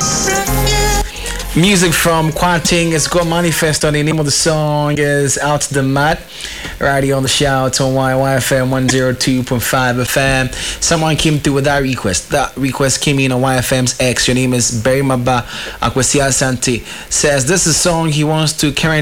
Music from Quanting. It's called Manifesto. The name of the song is Out the Mat. Right here on the shout on YFM 102.5 FM. Someone came through with that request. That request came in on YFM's X. Your name is Barry Maba Akwesi Asante. Says this is a song he wants to currently